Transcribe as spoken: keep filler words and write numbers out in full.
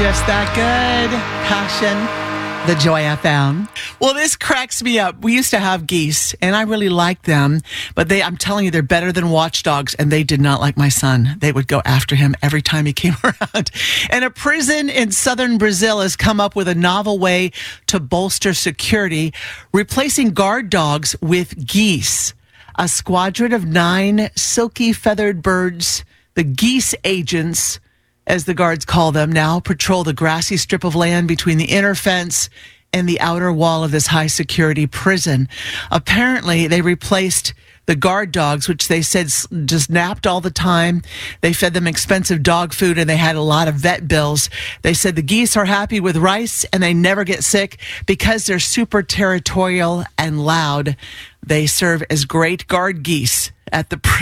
just that good. Passion, the Joy F M. Well, this cracks me up. We used to have geese, and I really liked them, but they, I'm telling you, they're better than watchdogs, and they did not like my son. They would go after him every time he came around. And a prison in southern Brazil has come up with a novel way to bolster security, replacing guard dogs with geese. A squadron of nine silky feathered birds, the geese agents, as the guards call them, now patrol the grassy strip of land between the inner fence and the outer wall of this high-security prison. Apparently, they replaced the guard dogs, which they said just napped all the time. They fed them expensive dog food, and they had a lot of vet bills. They said the geese are happy with rice, and they never get sick because they're super territorial and loud. They serve as great guard geese at the prison.